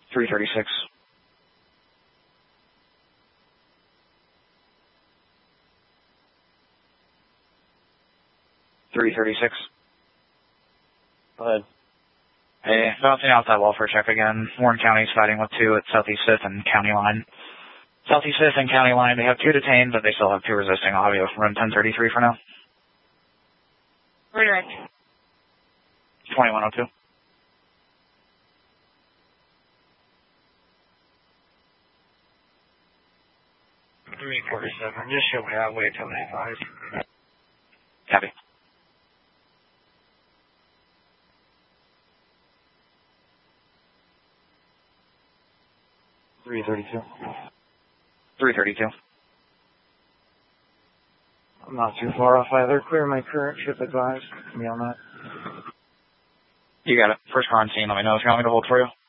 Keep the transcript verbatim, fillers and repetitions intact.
three thirty-six. three thirty-six. Go ahead. Hey, bouncing out that wall for a check again. Warren County's fighting with two at Southeast fifth and County Line. Southeast fifth and County Line, they have two detained, but they still have two resisting. I'll have you run ten thirty-three for now. Redirect. twenty-one oh two. three forty-seven. Just show me out. Wait till they five. Copy. three thirty-two. three thirty-two. I'm not too far off either. Clear my current ship advised. Me on that. You got it. First car on scene. Let me know if you want me to hold for you.